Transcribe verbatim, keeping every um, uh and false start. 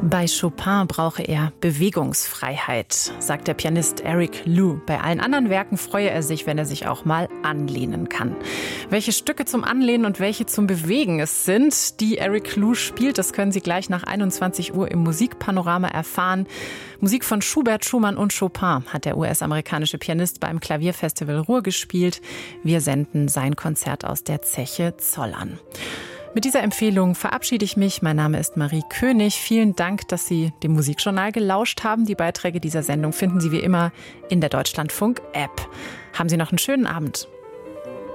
Bei Chopin brauche er Bewegungsfreiheit, sagt der Pianist Eric Liu. Bei allen anderen Werken freue er sich, wenn er sich auch mal anlehnen kann. Welche Stücke zum Anlehnen und welche zum Bewegen es sind, die Eric Liu spielt, das können Sie gleich nach einundzwanzig Uhr im Musikpanorama erfahren. Musik von Schubert, Schumann und Chopin hat der U S-amerikanische Pianist beim Klavierfestival Ruhr gespielt. Wir senden sein Konzert aus der Zeche Zollern. Mit dieser Empfehlung verabschiede ich mich. Mein Name ist Marie König. Vielen Dank, dass Sie dem Musikjournal gelauscht haben. Die Beiträge dieser Sendung finden Sie wie immer in der Deutschlandfunk-App. Haben Sie noch einen schönen Abend.